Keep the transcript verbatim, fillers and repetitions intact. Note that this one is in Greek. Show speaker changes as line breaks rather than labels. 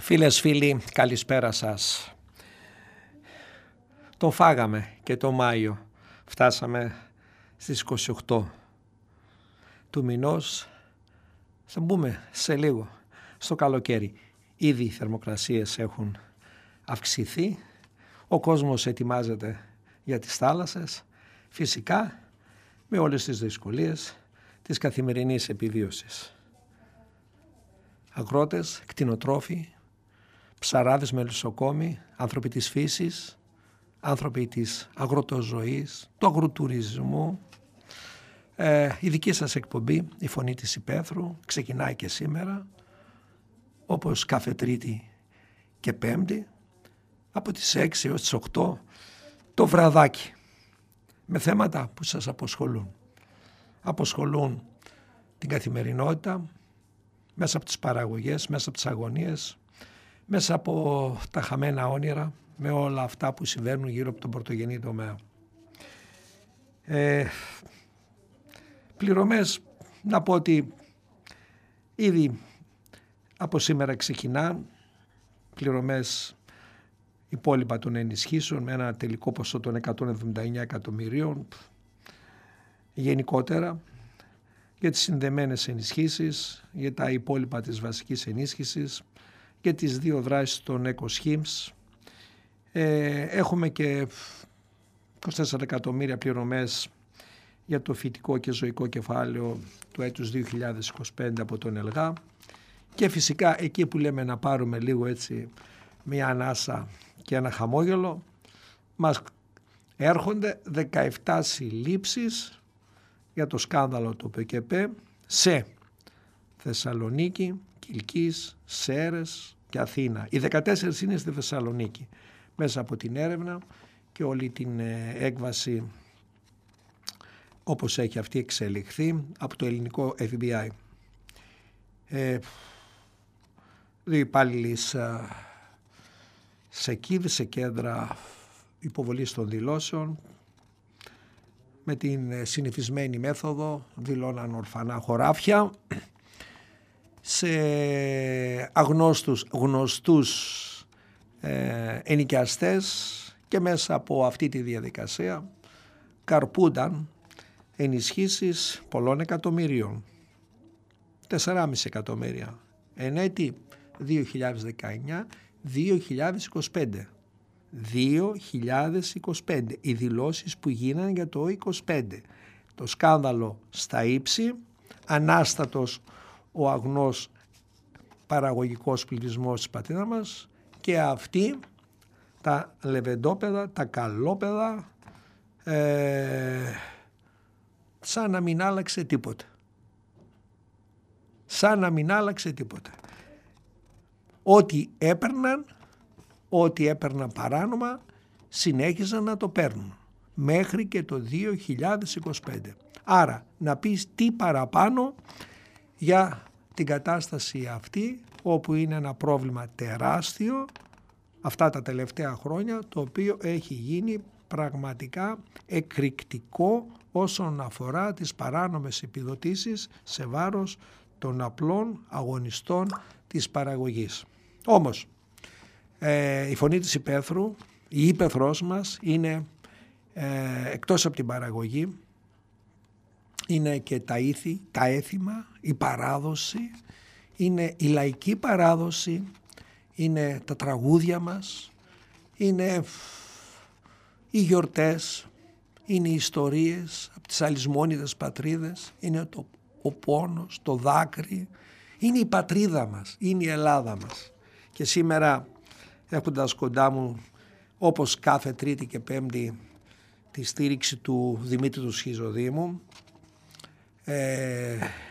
Φίλες, φίλοι, καλησπέρα σας. Τον φάγαμε και το Μάιο. Φτάσαμε στις είκοσι οκτώ του μηνός. Θα μπούμε σε λίγο στο καλοκαίρι. Ήδη οι θερμοκρασίες έχουν αυξηθεί. Ο κόσμος ετοιμάζεται για τις θάλασσες. Φυσικά με όλες τις δυσκολίες της καθημερινής επιβίωσης. Αγρότες, κτηνοτρόφοι, ψαράδες, μελισσοκόμοι, άνθρωποι της φύσης, άνθρωποι της αγροτοζωής, του αγροτουρισμού. Ε, η δική σας εκπομπή, η Φωνή της Υπαίθρου, ξεκινάει και σήμερα, όπως κάθε Τρίτη και Πέμπτη, από τις έξι έως τις οκτώ το βραδάκι, με θέματα που σας αποσχολούν. Αποσχολούν την καθημερινότητα, μέσα από τις παραγωγές, μέσα από τις αγωνίες, μέσα από τα χαμένα όνειρα, με όλα αυτά που συμβαίνουν γύρω από τον πρωτογενή τομέα. Ε, πληρωμές, να πω ότι ήδη από σήμερα ξεκινά πληρωμές υπόλοιπα των ενισχύσεων με ένα τελικό ποσό των εκατόν εβδομήντα εννέα εκατομμυρίων. Γενικότερα για τις συνδεμένες ενισχύσεις, για τα υπόλοιπα της βασικής ενίσχυσης, για τις δύο δράσεις των eco-schemes. Ε, έχουμε και είκοσι τέσσερα εκατομμύρια πληρωμές για το φυτικό και ζωικό κεφάλαιο του έτους δύο χιλιάδες είκοσι πέντε από τον ΕΛΓΑ, και φυσικά εκεί που λέμε να πάρουμε λίγο έτσι μια ανάσα και ένα χαμόγελο, μας έρχονται δεκαεπτά συλλήψεις για το σκάνδαλο του ΠΚΠ σε Θεσσαλονίκη, Κιλκής, Σέρρες και Αθήνα. Οι δεκατέσσερις είναι στη Θεσσαλονίκη, μέσα από την έρευνα και όλη την έκβαση όπως έχει αυτή εξελιχθεί από το ελληνικό εφ μπι άι. Ε, δύο υπάλληλοι σε κήδη, σε κέντρα υποβολής των δηλώσεων, με την συνηθισμένη μέθοδο δηλώναν ορφανά χωράφια σε αγνώστους γνωστούς ε, ενοικιαστές, και μέσα από αυτή τη διαδικασία καρπούνταν ενισχύσεις πολλών εκατομμύριων, τέσσερα κόμμα πέντε εκατομμύρια εν έτη δύο χιλιάδες δεκαεννιά δύο χιλιάδες είκοσι πέντε. δύο χιλιάδες είκοσι πέντε, οι δηλώσεις που γίνανε για το είκοσι πέντε. Το σκάνδαλο στα ύψη, ανάστατος ο αγνός παραγωγικός πληθυσμός της πατρίδας μας, και αυτοί τα λεβεντόπεδα, τα καλόπεδα, ε, σαν να μην άλλαξε τίποτα. Σαν να μην άλλαξε τίποτα. Ό,τι έπαιρναν, ό,τι έπαιρναν παράνομα, συνέχιζαν να το παίρνουν μέχρι και το δύο χιλιάδες είκοσι πέντε. Άρα να πεις τι παραπάνω για την κατάσταση αυτή, όπου είναι ένα πρόβλημα τεράστιο αυτά τα τελευταία χρόνια, το οποίο έχει γίνει πραγματικά εκρηκτικό όσον αφορά τις παράνομες επιδοτήσεις σε βάρος των απλών αγωνιστών της παραγωγής. Όμως ε, η Φωνή της Υπαίθρου, η ύπαιθρός μας είναι ε, εκτός από την παραγωγή, είναι και τα ήθη, τα έθιμα, η παράδοση, είναι η λαϊκή παράδοση, είναι τα τραγούδια μας, είναι οι γιορτές, είναι οι ιστορίες από τις αλυσμόνιδες πατρίδες, είναι το, ο πόνος, το δάκρυ, είναι η πατρίδα μας, είναι η Ελλάδα μας. Και σήμερα, έχοντας κοντά μου, όπως κάθε Τρίτη και Πέμπτη, τη στήριξη του Δημήτρη του Σχιζοδήμου, ε,